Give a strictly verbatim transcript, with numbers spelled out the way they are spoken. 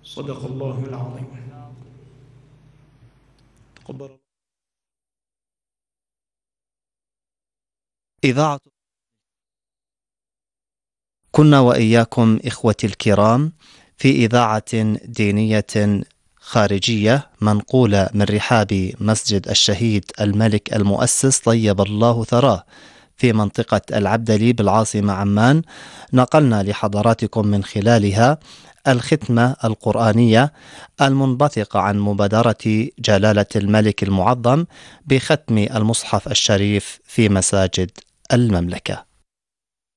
صدق الله العظيم. تقبل. إذاعة كنا وإياكم إخوتي الكرام في إذاعة دينية خارجية منقولة من رحاب مسجد الشهيد الملك المؤسس طيب الله ثراه في منطقة العبدلي بالعاصمة عمان. نقلنا لحضراتكم من خلالها الختمة القرآنية المنبثقة عن مبادرة جلالة الملك المعظم بختم المصحف الشريف في مساجد المملكة.